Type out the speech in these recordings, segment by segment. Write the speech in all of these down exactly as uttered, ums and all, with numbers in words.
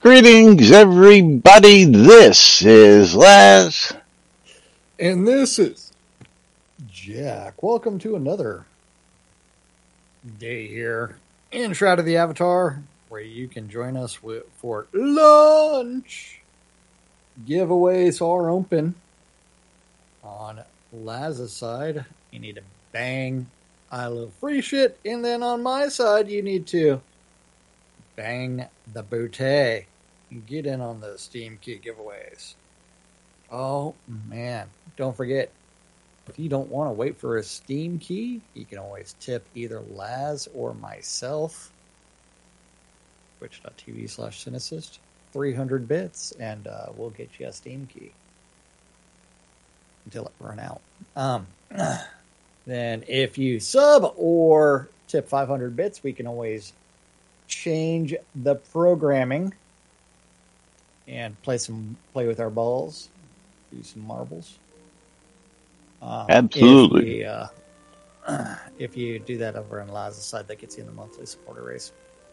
Greetings, everybody. This is Laz. And this is Jack. Welcome to another day here in Shroud of the Avatar, where you can join us with, for lunch. Giveaways are open. On Laz's side, you need to bang I love free shit. And then on my side, you need to bang the booty. Get in on the Steam Key giveaways. Oh, man. Don't forget, if you don't want to wait for a Steam Key, you can always tip either Laz or myself. Twitch.tv slash Cinesist. three hundred bits, and uh, we'll get you a Steam Key. Until it run out. Um, then if you sub or tip five hundred bits, we can always change the programming and play some play with our balls, do some marbles. Um, Absolutely. If, we, uh, if you do that over on Laz's side, that gets you in the monthly supporter race.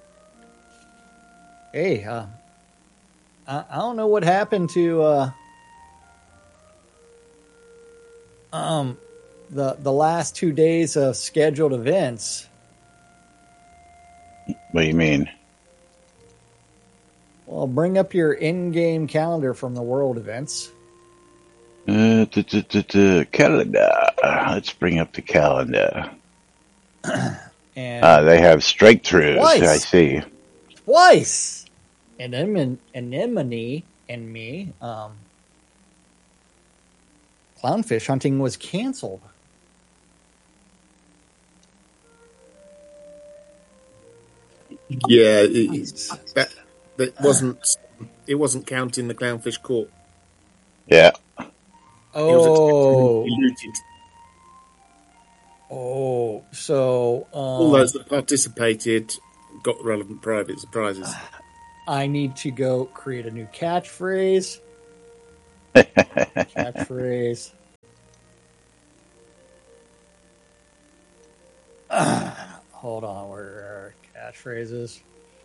Hey, uh, I, I don't know what happened to uh, um the the last two days of scheduled events. What do you mean? Well, bring up your in-game calendar from the world events. Uh, t- t- t- t- calendar. Let's bring up the calendar. and Ah, they have strike throughs. Twice. I see. Twice. And Anemone Anemone and me, um, clownfish hunting was canceled. Yeah, it, that that wasn't it wasn't counting the clownfish caught. Yeah. Oh, Looted. oh, so um, All those that participated got relevant private prizes. I need to go create a new catchphrase. Catchphrase. Uh, hold on, where are catchphrases?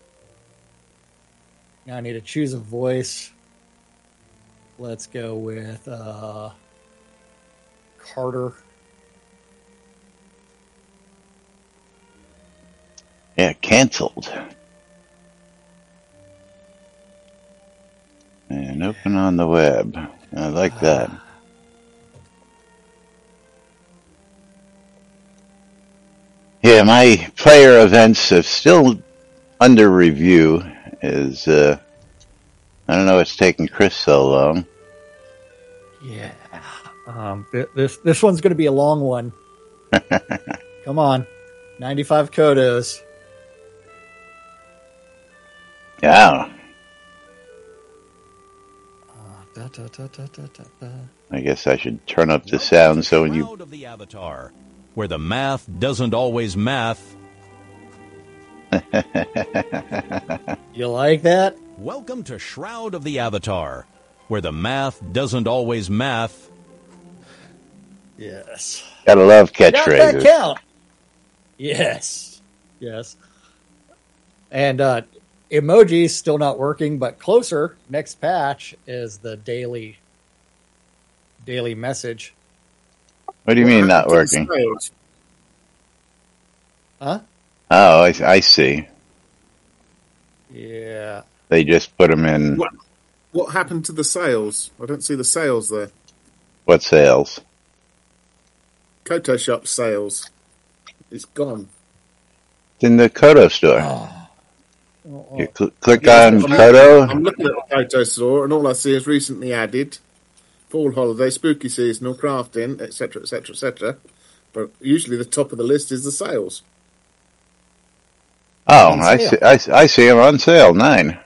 Now I need to choose a voice. Let's go with uh, Carter. Yeah, canceled. And open on the web. I like that. Yeah, my player events are still under review. Is uh, I don't know what's taking Chris so long. Yeah. Um, th- this this one's going to be a long one. Come on, ninety-five Kodos. Yeah. Da, da, da, da, da, da. I guess I should turn up the sound so when you. Shroud of the Avatar, where the math doesn't always math. You like that? Welcome to Shroud of the Avatar, where the math doesn't always math. Yes. Gotta love Got that catchphrases. count? Yes. Yes. And uh, emojis still not working, but closer. Next patch is the daily daily message. What do you mean not working? Huh? Oh, I, I see. Yeah. They just put them in What, what happened to the sales? I don't see the sales there. what sales? Koto Shop sales. It's gone. It's in the Kodo store. Oh. Oh, You cl- click Yeah, on I'm, Kodo. I'm looking at the Koto store, and all I see is recently added fall holiday, spooky seasonal, crafting, et cetera, et cetera, et cetera. But usually the top of the list is the sales. Oh, On I sale. see. I, see- I see them on sale. Nine.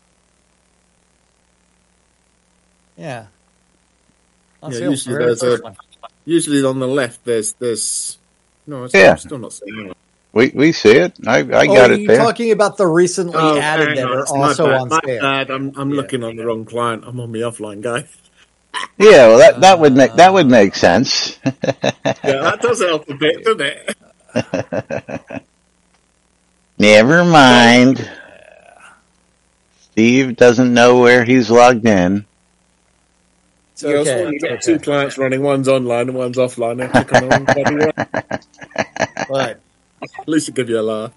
yeah. On Yeah, sale usually for the there's first a- one. Usually on the left, there's there's no, it's Yeah. I'm still not seeing it. We we see it. I I Oh, got are it you there. talking about the recently Oh, added hang that on, are it's my also bad, on my sale? bad. I'm I'm Yeah. looking on the wrong client. I'm on the offline guy. Yeah, well that, that would make that would make sense. Yeah, that does help a bit, doesn't it? Never mind. Steve doesn't know where he's logged in. It's You know, okay. so when you It's got okay. two clients running, one's online and one's offline, they click on the wrong bloody one. But At least it give you a laugh.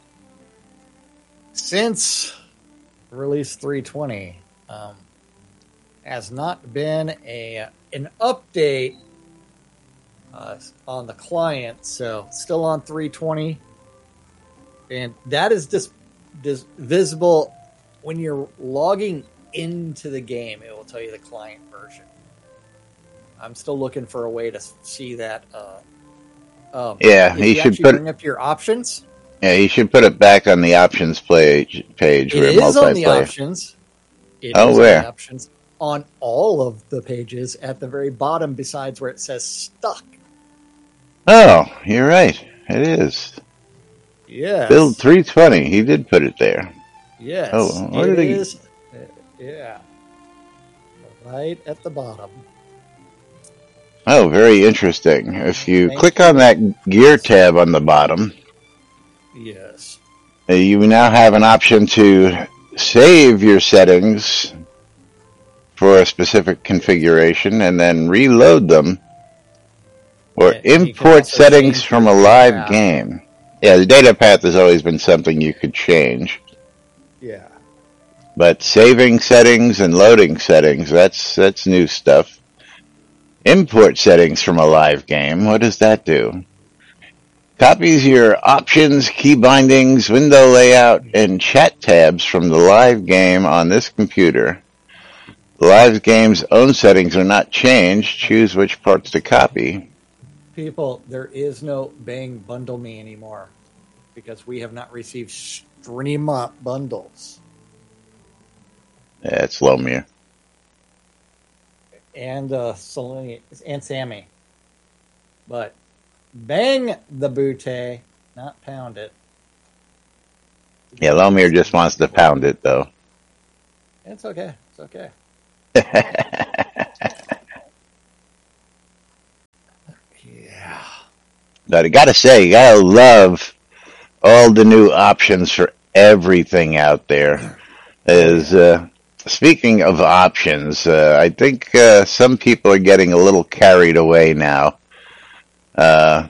since release three twenty, um, has not been a an update uh, on the client, so still on three twenty, and that is just dis- visible when you're logging into the game. It will tell you the client version. I'm still looking for a way to see that. Uh, um, Yeah, if he you should actually put bring up your options, yeah he should put it back on the options page page it where is on the multiplayer. options. It Oh, is on where? the options on all of the pages at the very bottom, besides where it says stuck. Oh, you're right. It is. Yes. Build three twenty. He did put it there. Yes. Oh, where it did he? is. uh, Yeah. Right at the bottom. Oh, very interesting. If you Thank click you. on that gear tab on the bottom, Yes. uh, you now have an option to save your settings for a specific configuration and then reload them, or And you can import also settings change from your a data live path. game. Yeah, the data path has always been something you could change, Yeah. but saving settings and loading settings, that's that's new stuff. Import settings from a live game, what does that do? Copies your options, key bindings, window layout, and chat tabs from the live game on this computer. The live game's own settings are not changed. Choose which parts to copy. People, there is no Bang Bundle Me anymore because we have not received Stream Up bundles. Yeah, it's Lomir. And uh, Selene and Sammy. But bang the bootay, not pound it. Yeah, Lomir just wants to pound it, though. It's okay. It's okay. Yeah. But I gotta say, you gotta love all the new options for everything out there. Is uh, speaking of options, uh, I think uh, some people are getting a little carried away now. Uh,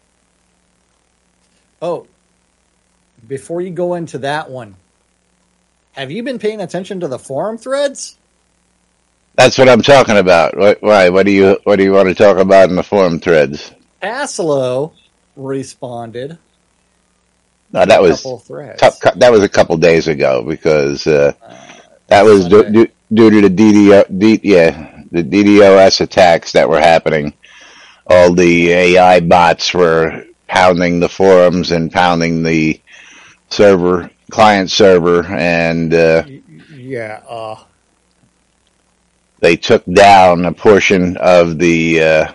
Oh, before you go into that one, have you been paying attention to the forum threads? that's what I'm talking about. What, why? What do you What do you want to talk about in the forum threads? Aslo responded. No, that a was couple threads. t- that was a couple days ago because uh, Uh, that was due, Sunday. due, due to the D D O, D, yeah, the D DDoS attacks that were happening. All the A I bots were pounding the forums and pounding the server, client server, and uh, Y- Yeah. Uh, they took down a portion of the uh,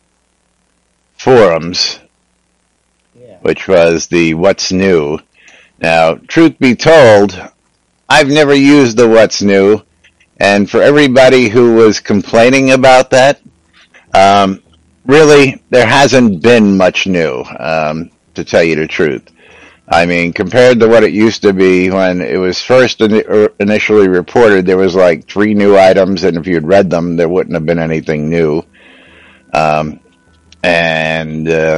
forums, yeah. which was the What's New. Now, truth be told, I've never used the What's New, and for everybody who was complaining about that, um, really, there hasn't been much new, um, to tell you the truth. I mean, compared to what it used to be when it was first in, initially reported, there was like three new items, and if you'd read them, there wouldn't have been anything new. Um, and uh,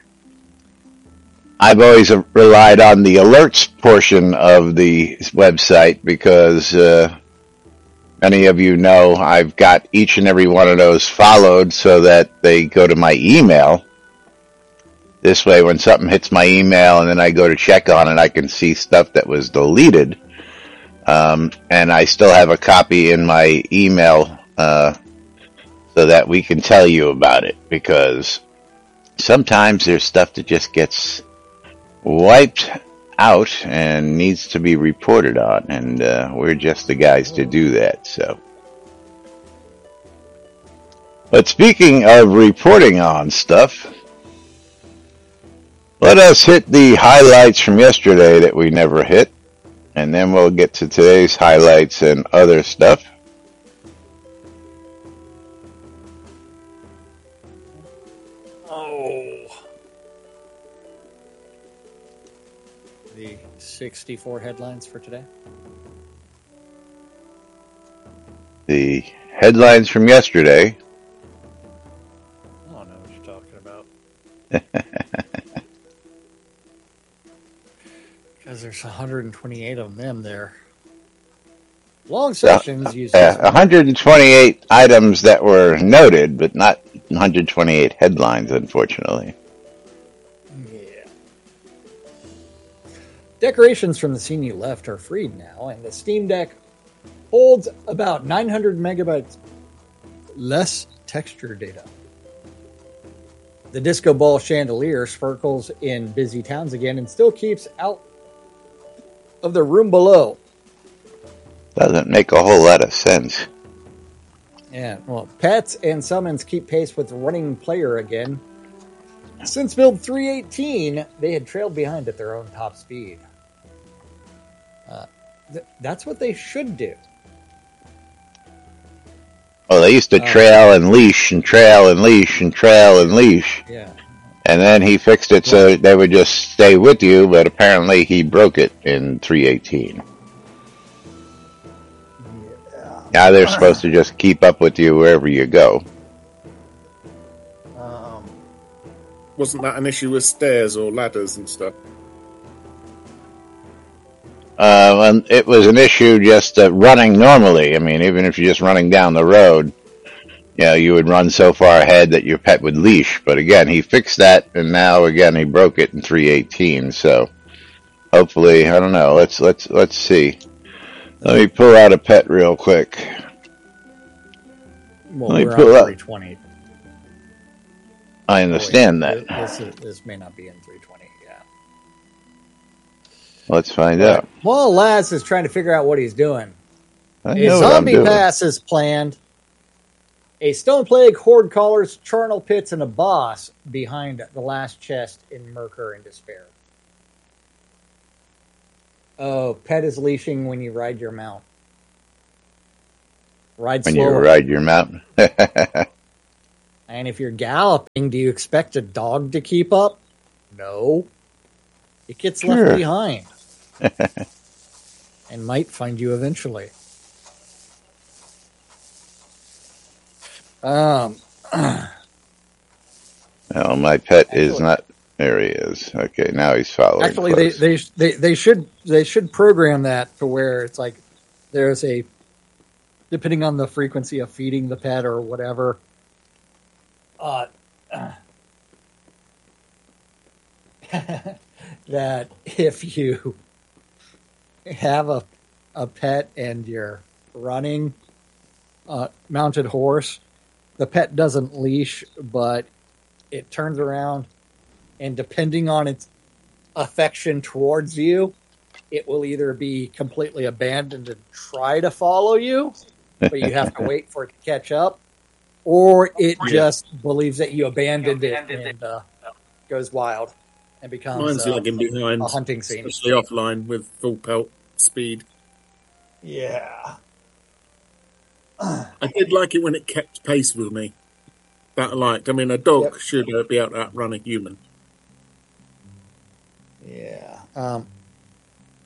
I've always relied on the alerts portion of the website because uh, many of you know I've got each and every one of those followed so that they go to my email. This way, when something hits my email and then I go to check on it, I can see stuff that was deleted. Um, and I still have a copy in my email uh, so that we can tell you about it. Because sometimes there's stuff that just gets wiped out and needs to be reported on. And uh, we're just the guys to do that. So. But speaking of reporting on stuff, let us hit the highlights from yesterday that we never hit, and then we'll get to today's highlights and other stuff. Oh. The sixty-four headlines for today. The headlines from yesterday. I don't know what you're talking about. Because there's one hundred twenty-eight of them there. Long sessions use uh, one hundred twenty-eight items that were noted, but not one hundred twenty-eight headlines, unfortunately. Yeah. Decorations from the scene you left are free now, and the Steam Deck holds about nine hundred megabytes less texture data. The disco ball chandelier sparkles in busy towns again and still keeps out of the room below. Doesn't make a whole lot of sense. Yeah, well, pets and summons keep pace with running player again. Since build three eighteen, they had trailed behind at their own top speed. Uh, th- that's what they should do. Well, they used to Uh, trail and leash and trail and leash and trail and leash. Yeah. And then he fixed it so they would just stay with you, but apparently he broke it in three eighteen. Now they're supposed to just keep up with you wherever you go. Um, Wasn't that an issue with stairs or ladders and stuff? Uh, and it was an issue just uh, running normally. I mean, even if you're just running down the road, you know, you would run so far ahead that your pet would leash. But again, he fixed that, and now again he broke it in three eighteen. So hopefully, I don't know. Let's let's let's see. Let me pull out a pet real quick. well, Let me we're pull on up. three twenty. I understand that. This, is, this may not be in three twenty, yeah. Let's find out. While Laz is trying to figure out what he's doing, I a know what I'm zombie doing. pass is planned. A stone plague, horde callers, charnel pits, and a boss behind the last chest in Murker and Despair. Oh, pet is leashing when you ride your mount. Ride When you slower. ride your mountain. And if you're galloping, do you expect a dog to keep up? No. It gets Sure. left behind. And might find you eventually. Um, No, my pet is Actually- not. There he is. Okay, now he's following. actually, they, close. they they they should they should program that to where it's like there's a, depending on the frequency of feeding the pet or whatever. Uh, that if you have a a pet and you're running a mounted horse, the pet doesn't leash, but it turns around, and depending on its affection towards you, it will either be completely abandoned and try to follow you, but you have to wait for it to catch up, or it just believes that you abandoned it and uh, goes wild and becomes Mine's uh, lagging behind, a hunting scene. especially offline with full pelt speed. Yeah. I did like it when it kept pace with me. That I liked. I mean, a dog Yep. should uh, be able to outrun a human. Yeah. Um,